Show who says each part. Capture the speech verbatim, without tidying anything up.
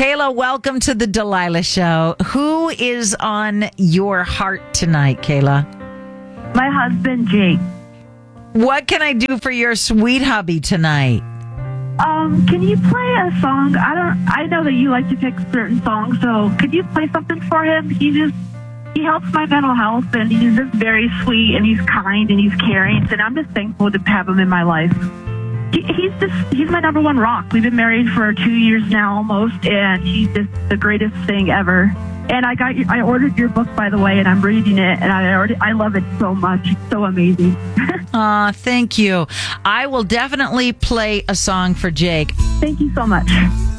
Speaker 1: Kayla, welcome to the Delilah Show. Who is on your heart tonight, Kayla?
Speaker 2: My husband, Jake.
Speaker 1: What can I do for your sweet hubby tonight?
Speaker 2: Um, can you play a song? I don't. I know that you like to pick certain songs, so could you play something for him? He just he helps my mental health, and he's just very sweet, and he's kind, and he's caring, and I'm just thankful to have him in my life. He, he's just he's my number one rock. We've been married for two years now, almost, and he's just the greatest thing ever. And I got I ordered your book, by the way, and I'm reading it, and I already I love it so much. It's so amazing.
Speaker 1: Aw, thank you. I will definitely play a song for Jake.
Speaker 2: Thank you so much.